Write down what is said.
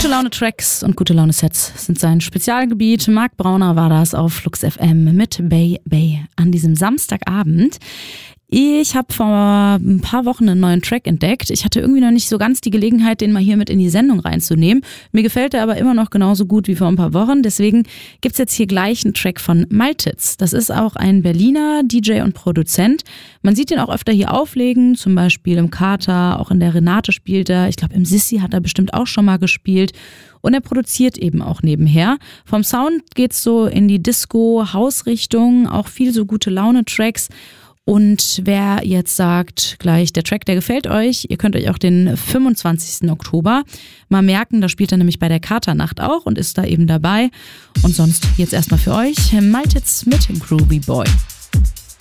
Gute Laune-Tracks und gute Laune-Sets sind sein Spezialgebiet. Marc Brauner war das auf Flux FM mit Bay Bay an diesem Samstagabend. Ich habe vor ein paar Wochen einen neuen Track entdeckt. Ich hatte irgendwie noch nicht so ganz die Gelegenheit, den mal hier mit in die Sendung reinzunehmen. Mir gefällt er aber immer noch genauso gut wie vor ein paar Wochen. Deswegen gibt's jetzt hier gleich einen Track von Maltitz. Das ist auch ein Berliner DJ und Produzent. Man sieht ihn auch öfter hier auflegen, zum Beispiel im Kater, auch in der Renate spielt er. Ich glaube, im Sissi hat er bestimmt auch schon mal gespielt. Und er produziert eben auch nebenher. Vom Sound geht's so in die Disco-Hausrichtung, auch viel so gute Laune-Tracks. Und wer jetzt sagt, gleich der Track, der gefällt euch, ihr könnt euch auch den 25. Oktober mal merken, da spielt er nämlich bei der Katernacht auch und ist da eben dabei. Und sonst jetzt erstmal für euch Maltitz mit Groovy Boy.